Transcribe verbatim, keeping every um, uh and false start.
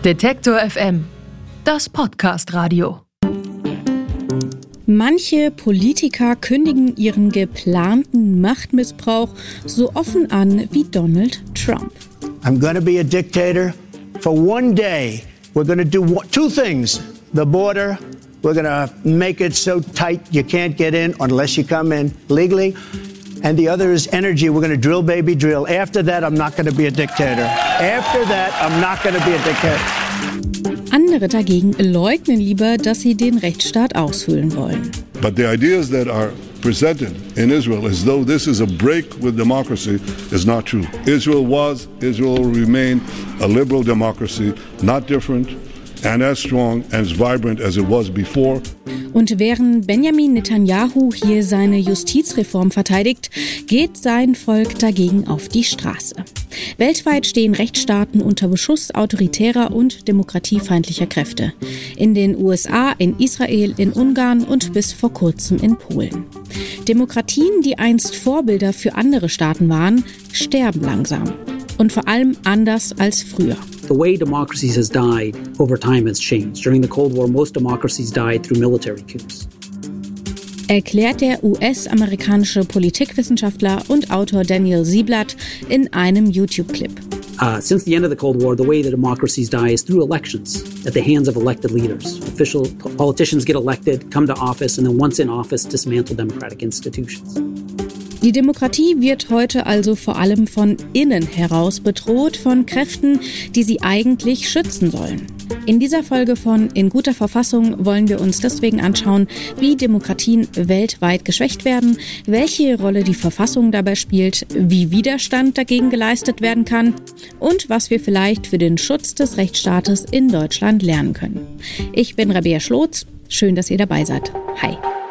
Detektor F M, das Podcast-Radio. Manche Politiker kündigen ihren geplanten Machtmissbrauch so offen an wie Donald Trump. I'm going to be a dictator for one day. We're going to do two things. The border, we're going to make it so tight you can't get in unless you come in legally. And the other is energy. We're going to drill, baby, drill. After that, I'm not going to be a dictator. After that, I'm not going to be a dictator. Andere dagegen leugnen lieber, dass sie den Rechtsstaat aushöhlen wollen. But the ideas that are presented in Israel as though this is a break with democracy is not true. Israel was, Israel will remain a liberal democracy, not different and as strong and as vibrant as it was before. Und während Benjamin Netanyahu hier seine Justizreform verteidigt, geht sein Volk dagegen auf die Straße. Weltweit stehen Rechtsstaaten unter Beschuss autoritärer und demokratiefeindlicher Kräfte. In den U S A, in Israel, in Ungarn und bis vor kurzem in Polen. Demokratien, die einst Vorbilder für andere Staaten waren, sterben langsam. Und vor allem anders als früher. The way democracies has died over time has changed. During the Cold War, most democracies died through military coups. Erklärt der U S-amerikanische Politikwissenschaftler und Autor Daniel Ziblatt in einem YouTube-Clip. Uh, since the end of the Cold War, the way that democracies die is through elections at the hands of elected leaders. Official politicians get elected, come to office, and then once in office, dismantle democratic institutions. Die Demokratie wird heute also vor allem von innen heraus bedroht, von Kräften, die sie eigentlich schützen sollen. In dieser Folge von In guter Verfassung wollen wir uns deswegen anschauen, wie Demokratien weltweit geschwächt werden, welche Rolle die Verfassung dabei spielt, wie Widerstand dagegen geleistet werden kann und was wir vielleicht für den Schutz des Rechtsstaates in Deutschland lernen können. Ich bin Rabea Schlotz, schön, dass ihr dabei seid. Hi.